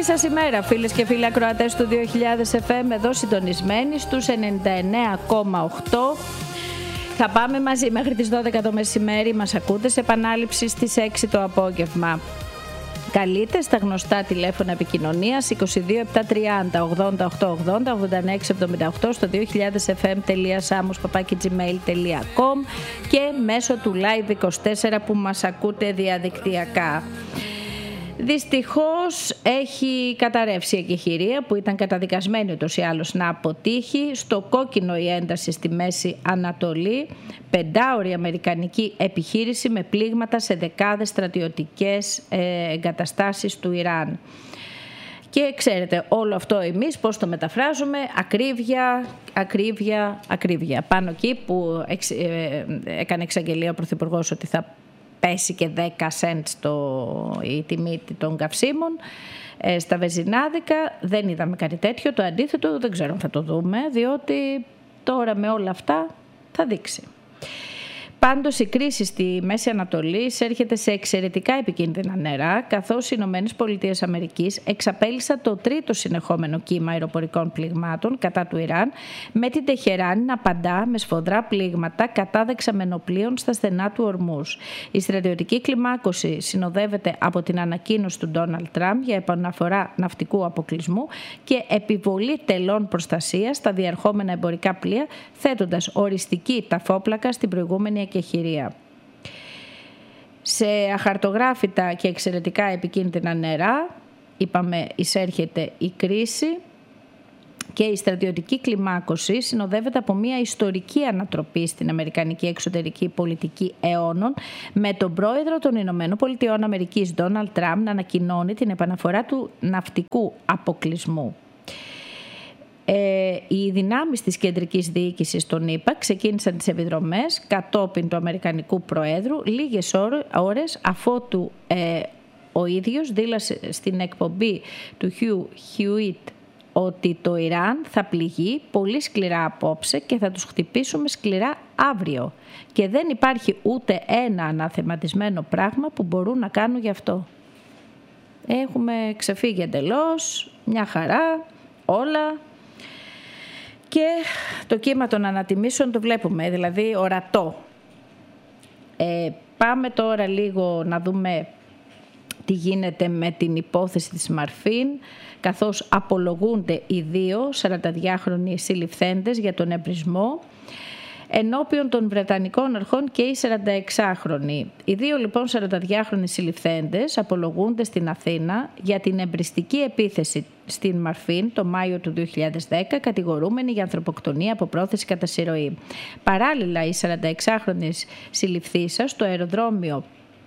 Καλή σας ημέρα, φίλες και φίλοι ακροατές του 2000 FM, εδώ συντονισμένοι στους 99,8. Θα πάμε μαζί μέχρι τις 12 το μεσημέρι. Μας ακούτε σε επανάληψη στις 6 το απόγευμα. Καλείτε στα γνωστά τηλέφωνα επικοινωνίας 22 730 88 80 86 78 στο 2000fm.samos@gmail.com και μέσω του Live24 που μας ακούτε διαδικτυακά. Δυστυχώς έχει καταρρεύσει η εκεχηρία που ήταν καταδικασμένη ούτως ή άλλως να αποτύχει. Στο κόκκινο η ένταση στη Μέση Ανατολή, 5ωρη αμερικανική επιχείρηση με πλήγματα σε δεκάδες στρατιωτικές εγκαταστάσεις του Ιράν. Και ξέρετε όλο αυτό εμείς πώς το μεταφράζουμε? Ακρίβεια. Πάνω εκεί που έκανε εξαγγελία ο Πρωθυπουργός ότι θα πέσει και 10 cents η τιμή των καυσίμων στα βενζινάδικα. Δεν είδαμε κάτι τέτοιο. Το αντίθετο δεν ξέρω αν θα το δούμε, διότι τώρα με όλα αυτά θα δείξει. Πάντως η κρίση στη Μέση Ανατολή εισέρχεται σε εξαιρετικά επικίνδυνα νερά, καθώς οι ΗΠΑ εξαπέλυσαν το τρίτο συνεχόμενο κύμα αεροπορικών πληγμάτων κατά του Ιράν, με την Τεχεράνη να απαντά με σφοδρά πλήγματα κατά δεξαμενοπλοίων στα στενά του Ορμούς. Η στρατιωτική κλιμάκωση συνοδεύεται από την ανακοίνωση του Ντόναλντ Τραμπ για επαναφορά ναυτικού αποκλεισμού και επιβολή τελών προστασίας στα διερχόμενα εμπορικά πλοία, θέτοντας οριστική ταφόπλακα στην προηγούμενη εκεχηρία. Σε αχαρτογράφητα και εξαιρετικά επικίνδυνα νερά, είπαμε, εισέρχεται η κρίση και η στρατιωτική κλιμάκωση συνοδεύεται από μια ιστορική ανατροπή στην αμερικανική εξωτερική πολιτική αιώνων, με τον πρόεδρο των Ηνωμένων Πολιτειών Αμερικής Ντόναλντ Τραμπ να ανακοινώνει την επαναφορά του ναυτικού αποκλεισμού. Οι δυνάμεις της κεντρικής διοίκησης των ΗΠΑ ξεκίνησαν τις επιδρομές κατόπιν του Αμερικανικού Προέδρου λίγες ώρες αφότου ο ίδιος δήλωσε στην εκπομπή του Hugh Hewitt ότι το Ιράν θα πληγεί πολύ σκληρά απόψε και θα τους χτυπήσουμε σκληρά αύριο και δεν υπάρχει ούτε ένα αναθεματισμένο πράγμα που μπορούν να κάνουν γι' αυτό. Έχουμε ξεφύγει εντελώς, μια χαρά, όλα. Και το κύμα των ανατιμήσεων το βλέπουμε, δηλαδή ορατό. Πάμε τώρα λίγο να δούμε τι γίνεται με την υπόθεση της Μαρφίν, καθώς απολογούνται οι δύο 42χρονοι συλληφθέντες για τον εμπρισμό ενώπιον των Βρετανικών αρχών και οι 46χρονοι. Οι δύο λοιπόν 42χρονοι συλληφθέντες απολογούνται στην Αθήνα για την εμπριστική επίθεση στην Μαρφίν το Μάιο του 2010, κατηγορούμενοι για ανθρωποκτονία από πρόθεση κατά συρροή. Παράλληλα, οι 46χρονοι συλληφθήσας στο αεροδρόμιο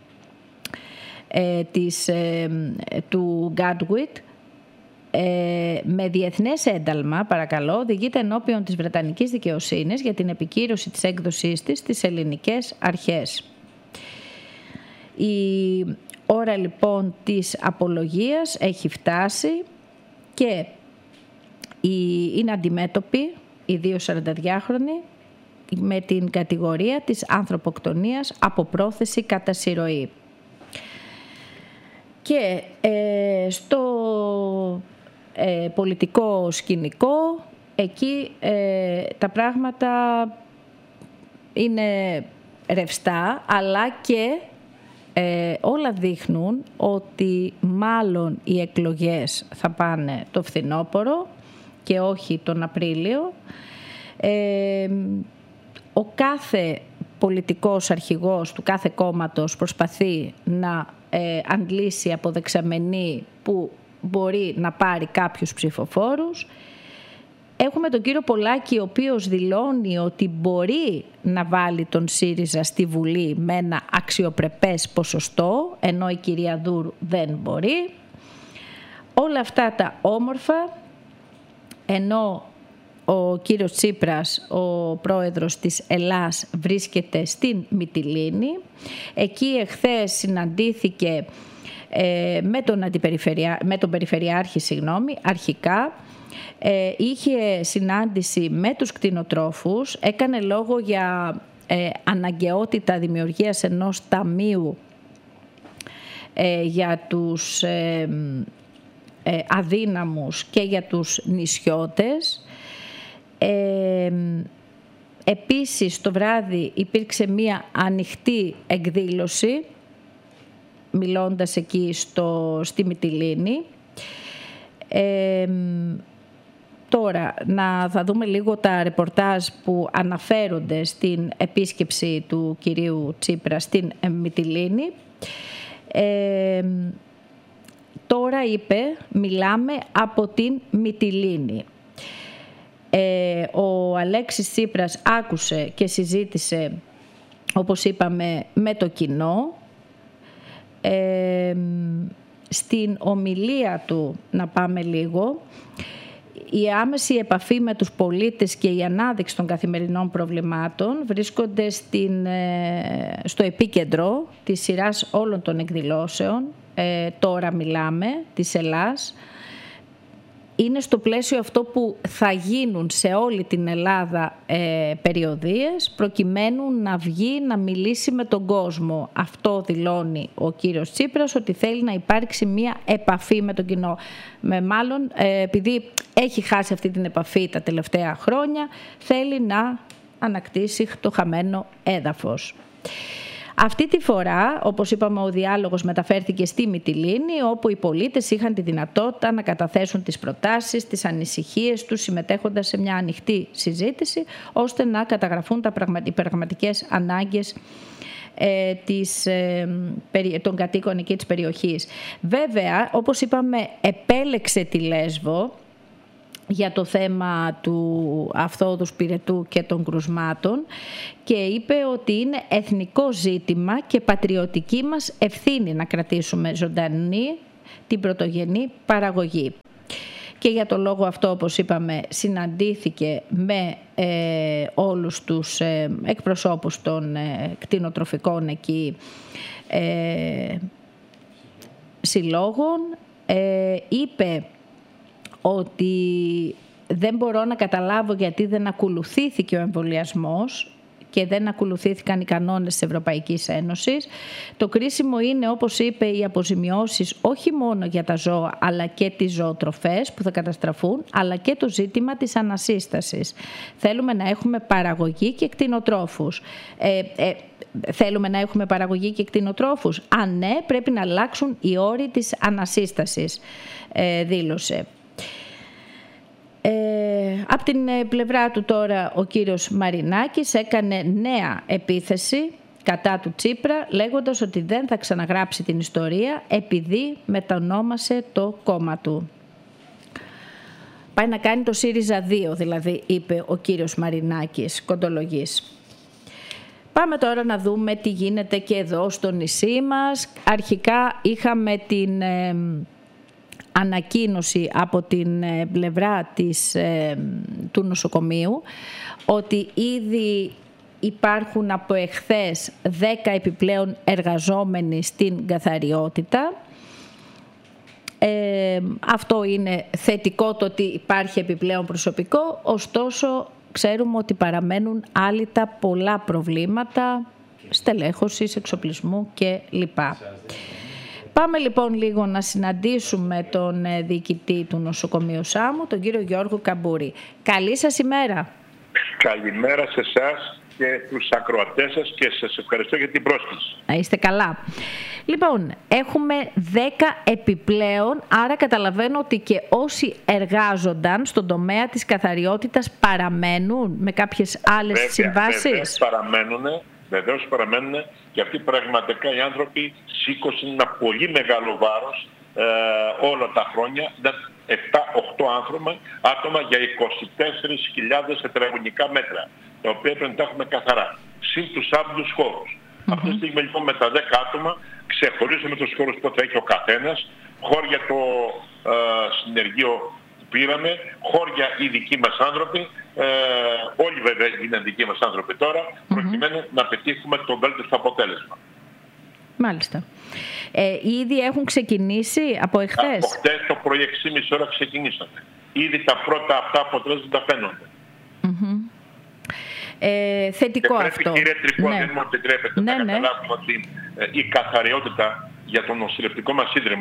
του Γκάντουιτ με διεθνές ένταλμα, παρακαλώ, οδηγείται ενώπιον της Βρετανικής δικαιοσύνης για την επικύρωση της έκδοσής της στις ελληνικές αρχές. Η ώρα λοιπόν της απολογίας έχει φτάσει και είναι αντιμέτωποι οι δύο 42χρονοι με την κατηγορία της ανθρωποκτονίας από πρόθεση κατά συρροή. Και στο πολιτικό σκηνικό, εκεί τα πράγματα είναι ρευστά, αλλά και όλα δείχνουν ότι μάλλον οι εκλογές θα πάνε το φθινόπωρο και όχι τον Απρίλιο. Ο κάθε πολιτικός αρχηγός του κάθε κόμματος προσπαθεί να αντλήσει από δεξαμενή που μπορεί να πάρει κάποιους ψηφοφόρους. Έχουμε τον κύριο Πολάκη, ο οποίος δηλώνει ότι μπορεί να βάλει τον ΣΥΡΙΖΑ στη Βουλή με ένα αξιοπρεπές ποσοστό, ενώ η κυρία Δούρ δεν μπορεί. Όλα αυτά τα όμορφα, ενώ ο κύριος Τσίπρας, ο πρόεδρος της Ελλάς, βρίσκεται στην Μυτιλήνη. Εκεί εχθές συναντήθηκε με τον Περιφερειάρχη, αρχικά. Είχε συνάντηση με τους κτηνοτρόφους, έκανε λόγο για αναγκαιότητα δημιουργίας ενός ταμείου για τους αδύναμους και για τους νησιώτες. Επίσης το βράδυ υπήρξε μία ανοιχτή εκδήλωση μιλώντας εκεί στη Μυτιλήνη. Τώρα θα δούμε λίγο τα ρεπορτάζ που αναφέρονται στην επίσκεψη του κυρίου Τσίπρα στην Μυτιλήνη. Τώρα είπε μιλάμε από την Μυτιλήνη. Ο Αλέξης Τσίπρας άκουσε και συζήτησε, όπως είπαμε, με το κοινό. Στην ομιλία του, να πάμε λίγο, η άμεση επαφή με τους πολίτες και η ανάδειξη των καθημερινών προβλημάτων βρίσκονται στο επίκεντρο της σειράς όλων των εκδηλώσεων. Τώρα μιλάμε, της Ελλάς. Είναι στο πλαίσιο αυτό που θα γίνουν σε όλη την Ελλάδα περιοδίες, προκειμένου να βγει να μιλήσει με τον κόσμο. Αυτό δηλώνει ο κύριος Τσίπρας, ότι θέλει να υπάρξει μια επαφή με τον κοινό. Μάλλον επειδή έχει χάσει αυτή την επαφή τα τελευταία χρόνια, θέλει να ανακτήσει το χαμένο έδαφος. Αυτή τη φορά, όπως είπαμε, ο διάλογος μεταφέρθηκε στη Μυτιλήνη, όπου οι πολίτες είχαν τη δυνατότητα να καταθέσουν τις προτάσεις, τις ανησυχίες τους, συμμετέχοντας σε μια ανοιχτή συζήτηση, ώστε να καταγραφούν οι πραγματικές ανάγκες των κατοίκων εκεί της περιοχής. Βέβαια, όπως είπαμε, επέλεξε τη Λέσβο για το θέμα του αυθόδους πυρετού και των κρουσμάτων και είπε ότι είναι εθνικό ζήτημα και πατριωτική μας ευθύνη να κρατήσουμε ζωντανή την πρωτογενή παραγωγή. Και για το λόγο αυτό, όπως είπαμε, συναντήθηκε με όλους τους εκπροσώπους των κτηνοτροφικών εκεί συλλόγων. Είπε ότι δεν μπορώ να καταλάβω γιατί δεν ακολουθήθηκε ο εμβολιασμός και δεν ακολουθήθηκαν οι κανόνες της Ευρωπαϊκής Ένωσης. Το κρίσιμο είναι, όπως είπε, οι αποζημιώσεις όχι μόνο για τα ζώα αλλά και τις ζωοτροφές που θα καταστραφούν, αλλά και το ζήτημα της ανασύστασης. Θέλουμε να έχουμε παραγωγή και κτηνοτρόφους. Θέλουμε να έχουμε παραγωγή και κτηνοτρόφους. Αν ναι, πρέπει να αλλάξουν οι όροι της ανασύστασης, δήλωσε. Από την πλευρά του τώρα ο κύριος Μαρινάκης έκανε νέα επίθεση κατά του Τσίπρα, λέγοντας ότι δεν θα ξαναγράψει την ιστορία επειδή μετανόμασε το κόμμα του. Πάει να κάνει το ΣΥΡΙΖΑ 2, δηλαδή, είπε ο κύριος Μαρινάκης, κοντολογής. Πάμε τώρα να δούμε τι γίνεται και εδώ στο νησί μας. Αρχικά είχαμε την ανακοίνωση από την πλευρά του νοσοκομείου ότι ήδη υπάρχουν από εχθές 10 επιπλέον εργαζόμενοι στην καθαριότητα. Αυτό είναι θετικό, το ότι υπάρχει επιπλέον προσωπικό, ωστόσο ξέρουμε ότι παραμένουν άλυτα πολλά προβλήματα στελέχωσης, εξοπλισμού κλπ. Πάμε λοιπόν λίγο να συναντήσουμε τον διοικητή του νοσοκομείου Σάμου, τον κύριο Γιώργο Καμπούρη. Καλή σας ημέρα. Καλημέρα σε εσάς και τους ακροατές σας και σας ευχαριστώ για την πρόσκληση. Να είστε καλά. Λοιπόν, έχουμε 10 επιπλέον, άρα καταλαβαίνω ότι και όσοι εργάζονταν στον τομέα της καθαριότητας παραμένουν με κάποιες άλλες συμβάσεις. Βεβαίως παραμένουν και αυτοί πραγματικά οι άνθρωποι σήκωσαν ένα πολύ μεγάλο βάρος όλα τα χρόνια. Ήταν 7-8 άτομα για 24.000 τετραγωνικά μέτρα, τα οποία πρέπει να τα έχουμε καθαρά. Συν τους άπλους χώρους. Αυτή τη στιγμή λοιπόν με τα 10 άτομα ξεχωρίζουμε τους χώρους που θα έχει ο καθένας, χώρια το συνεργείο που πήραμε, χώρια οι δικοί μας άνθρωποι, όλοι βέβαια είναι δικοί μας άνθρωποι τώρα, προκειμένου να πετύχουμε το βέλτιστο αποτέλεσμα. Μάλιστα. Ήδη έχουν ξεκινήσει από εχθές. Από χτες το πρωί 6.30 ώρα ξεκινήσαμε. Ήδη τα πρώτα αυτά αποτελέσματα φαίνονται. Θετικό και αυτό. Κύριε Τρικό, δεν μου επιτρέπετε να καταλάβουμε ότι η καθαριότητα για το νοσηλευτικό μας ίδρυμα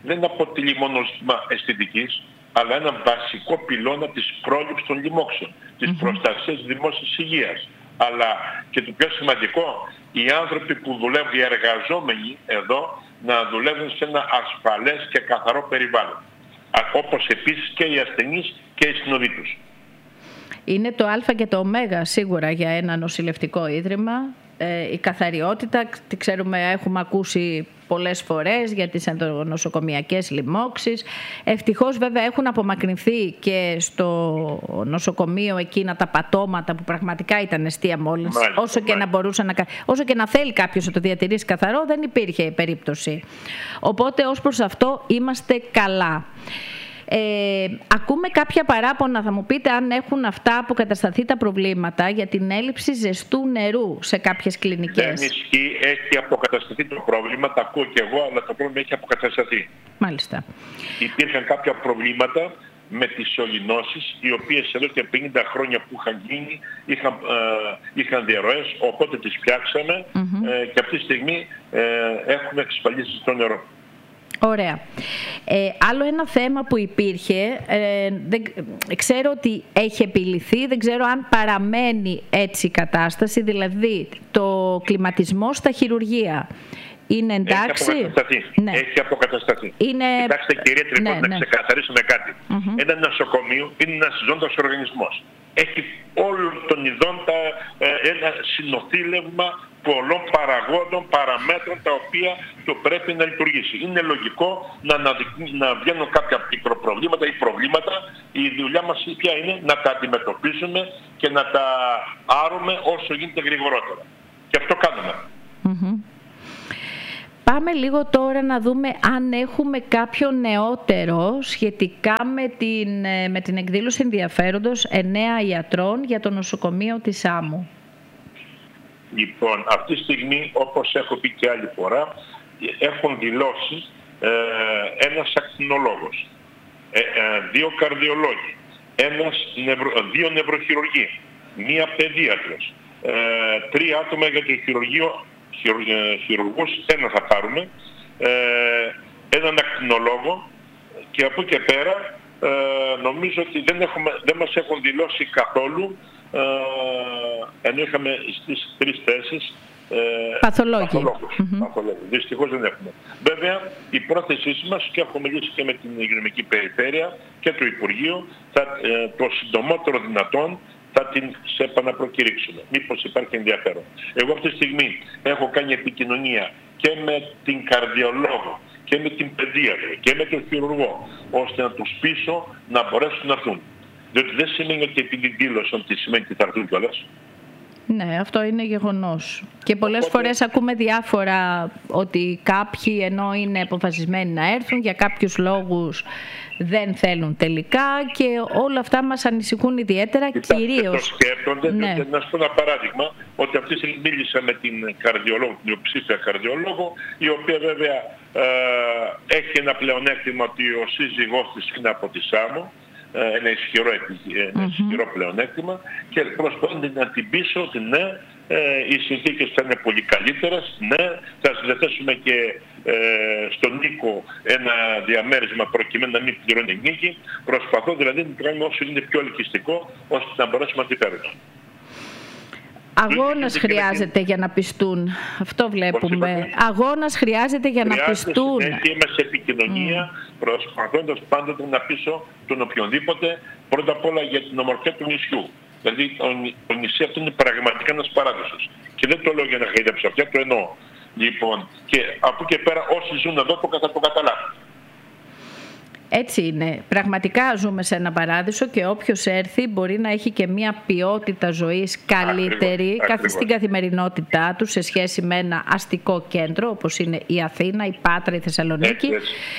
δεν αποτελεί μόνο ζήτημα αισθητικής, αλλά ένα βασικό πυλώνα της πρόληψης των λοιμόξεων, της προστασίας της δημόσιας υγείας. Αλλά και το πιο σημαντικό, οι άνθρωποι που δουλεύουν, οι εργαζόμενοι εδώ, να δουλεύουν σε ένα ασφαλές και καθαρό περιβάλλον. Όπως επίσης και οι ασθενείς και οι συνοδοί τους. Είναι το α και το ω σίγουρα για ένα νοσηλευτικό ίδρυμα. Η καθαριότητα, τη ξέρουμε, έχουμε ακούσει πολλές φορές για τις ενδονοσοκομιακές λοιμώξεις. Ευτυχώς βέβαια έχουν απομακρυνθεί και στο νοσοκομείο εκείνα τα πατώματα που πραγματικά ήταν εστία μόλυνση. Όσο και να θέλει κάποιος να το διατηρήσει καθαρό, δεν υπήρχε περίπτωση. Οπότε ως προς αυτό είμαστε καλά. Ακούμε κάποια παράπονα, θα μου πείτε αν έχουν αυτά αποκατασταθεί τα προβλήματα για την έλλειψη ζεστού νερού σε κάποιες κλινικές. Δεν ισχύει, έχει αποκατασταθεί το πρόβλημα, τα ακούω και εγώ, αλλά το πρόβλημα έχει αποκατασταθεί. Μάλιστα. Υπήρχαν κάποια προβλήματα με τις σωληνώσεις, οι οποίες εδώ και 50 χρόνια που είχαν γίνει είχαν διαρροές, οπότε τις φτιάξαμε και αυτή τη στιγμή έχουμε εξασφαλίσει το νερό. Ωραία. Άλλο ένα θέμα που υπήρχε, ξέρω ότι έχει επιληθεί, δεν ξέρω αν παραμένει έτσι η κατάσταση, δηλαδή το κλιματισμό στα χειρουργεία. Είναι εντάξει? Έχει αποκατασταθεί. Ναι. Έχει αποκατασταθεί. Κοιτάξτε κυρία Τρυπώτη, να ξεκαθαρίσουμε κάτι. Ένα νοσοκομείο είναι ένας ζώντας οργανισμός. Έχει όλων των ειδών ένα συνοθήλευμα πολλών παραγόντων, παραμέτρων τα οποία το πρέπει να λειτουργήσει. Είναι λογικό να βγαίνουν κάποια μικροπροβλήματα ή προβλήματα. Η δουλειά μας ποια είναι? Να τα αντιμετωπίσουμε και να τα άρουμε όσο γίνεται γρηγορότερα. Και αυτό κάνουμε. Πάμε λίγο τώρα να δούμε αν έχουμε κάποιο νεότερο σχετικά με την εκδήλωση ενδιαφέροντος 9 ιατρών για το νοσοκομείο της Σάμου. Λοιπόν, αυτή τη στιγμή, όπως έχω πει και άλλη φορά, έχουν δηλώσει ένας ακτινολόγος, 2 καρδιολόγοι, 2 νευροχειρουργοί, 1 παιδίατρος, 3 άτομα για το χειρουργούς, 1 θα πάρουμε, έναν ακτινολόγο, και από εκεί και πέρα νομίζω ότι δεν μας έχουν δηλώσει καθόλου, ενώ είχαμε στις 3 θέσεις παθολόγους. Δυστυχώς δεν έχουμε. Βέβαια η πρόθεσή μας, και έχουμε μιλήσει και με την υγειονομική περιφέρεια και το Υπουργείο, το συντομότερο δυνατόν θα την σε επαναπροκηρύξουμε. Μήπως υπάρχει ενδιαφέρον. Εγώ αυτή τη στιγμή έχω κάνει επικοινωνία και με την καρδιολόγο και με την παιδίατρο και με τον χειρουργό, ώστε να τους πείσω να μπορέσουν να έρθουν. Διότι δεν σημαίνει ότι επειδή δήλωσαν ότι σημαίνει ότι θα έρθουν κιόλας. Ναι, αυτό είναι γεγονός. Και πολλές φορές ακούμε διάφορα, ότι κάποιοι ενώ είναι αποφασισμένοι να έρθουν, για κάποιους λόγους δεν θέλουν τελικά, και όλα αυτά μας ανησυχούν ιδιαίτερα. Κυρίως. Το σκέφτονται. Ναι. Να σου πω ένα παράδειγμα, ότι αυτή τη στιγμή μίλησα με την καρδιολόγο, την υποψήφια καρδιολόγο, η οποία βέβαια έχει ένα πλεονέκτημα ότι ο σύζυγός της είναι από τη Σάμο. Ένα ισχυρό πλεονέκτημα, και προσπαθώ να την πείσω ότι ναι, οι συνθήκες θα είναι πολύ καλύτερες, ναι, θα συνδεθέσουμε και στον Νίκο ένα διαμέρισμα προκειμένου να μην πληρώνει νίκη. Προσπαθώ δηλαδή να το κάνουμε όσο είναι πιο ελκυστικό, ώστε να μπορέσουμε να τη φέρουμε. Αγώνας χρειάζεται για να πιστούν. Αυτό βλέπουμε. Αγώνας χρειάζεται για να πιστούν. Συνέχεια είμαι σε επικοινωνία, προσπαθώντας πάντοτε να πείσω τον οποιονδήποτε, πρώτα απ' όλα για την ομορφιά του νησιού. Δηλαδή το νησί αυτό είναι πραγματικά ένας παράδεισος. Και δεν το λέω για να χαϊδέψω, αυτό το εννοώ. Λοιπόν, και από εκεί και πέρα όσοι ζουν εδώ το καταλάβουν. Έτσι είναι. Πραγματικά ζούμε σε ένα παράδεισο, και όποιος έρθει μπορεί να έχει και μια ποιότητα ζωής καλύτερη στην καθημερινότητά του σε σχέση με ένα αστικό κέντρο όπως είναι η Αθήνα, η Πάτρα, η Θεσσαλονίκη.